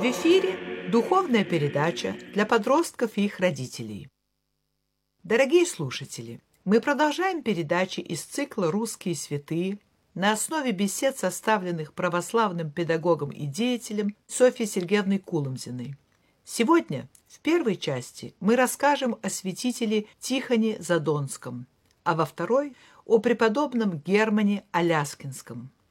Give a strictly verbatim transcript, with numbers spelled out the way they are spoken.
В эфире духовная передача для подростков и их родителей. Дорогие слушатели, мы продолжаем передачи из цикла «Русские святые» на основе бесед, составленных православным педагогом и деятелем Софьей Сергеевной Куломзиной. Сегодня, в первой части, мы расскажем о святителе Тихоне Задонском, а во второй – о преподобном Германе Аляскинском.